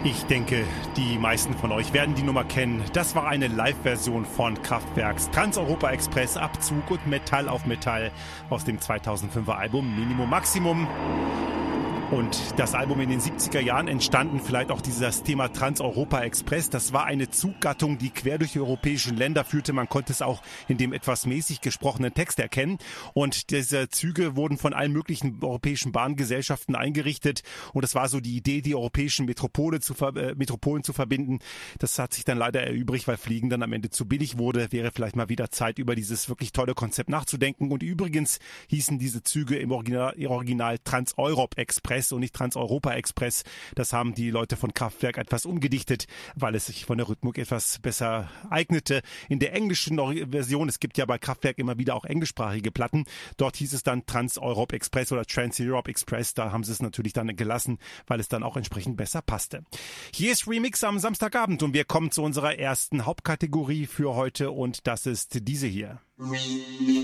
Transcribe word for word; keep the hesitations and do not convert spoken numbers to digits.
Ich denke, die meisten von euch werden die Nummer kennen. Das war eine Live-Version von Kraftwerks Trans-Europa Express, Abzug und Metall auf Metall aus dem zweitausendfünfer Album Minimum Maximum. Und das Album in den siebziger Jahren entstanden, vielleicht auch dieses Thema Trans-Europa Express. Das war eine Zuggattung, die quer durch die europäischen Länder führte. Man konnte es auch in dem etwas mäßig gesprochenen Text erkennen. Und diese Züge wurden von allen möglichen europäischen Bahngesellschaften eingerichtet. Und es war so die Idee, die europäischen Metropole zu ver- äh, Metropolen zu verbinden. Das hat sich dann leider erübrigt, weil Fliegen dann am Ende zu billig wurde. Wäre vielleicht mal wieder Zeit, über dieses wirklich tolle Konzept nachzudenken. Und übrigens hießen diese Züge im Original, im Original Trans-Europe Express und nicht Trans-Europa Express. Das haben die Leute von Kraftwerk etwas umgedichtet, weil es sich von der Rhythmik etwas besser eignete. In der englischen Version, es gibt ja bei Kraftwerk immer wieder auch englischsprachige Platten, dort hieß es dann Trans-Europe Express oder Trans-Europe Express. Da haben sie es natürlich dann gelassen, weil es dann auch entsprechend besser passte. Hier ist Remix am Samstagabend und wir kommen zu unserer ersten Hauptkategorie für heute und das ist diese hier.